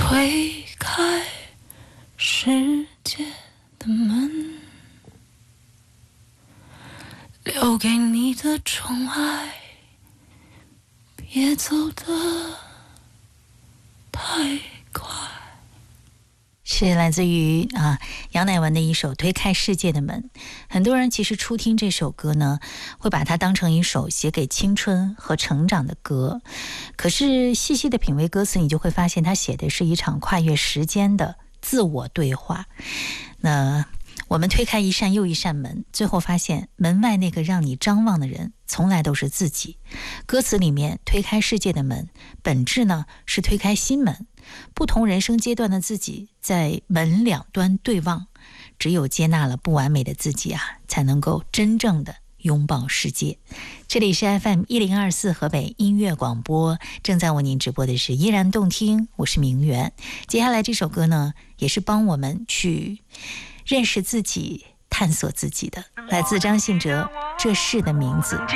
推开世界的门，留给你的宠爱，别走得太快。 是来自于杨乃文的一首《推开世界的门》。很多人其实初听这首歌呢，会把它当成一首写给青春和成长的歌。可是细细的品味歌词，你就会发现它写的是一场跨越时间的自我对话。那我们推开一扇又一扇门，最后发现门外那个让你张望的人从来都是自己。歌词里面推开世界的门，本质呢是推开心门。不同人生阶段的自己在门两端对望，只有接纳了不完美的自己才能够真正的拥抱世界。这里是 FM1024 河北音乐广播，正在为您直播的是依然动听，我是明媛。接下来这首歌呢，也是帮我们去认识自己、探索自己的，来自张信哲《这世的名字》。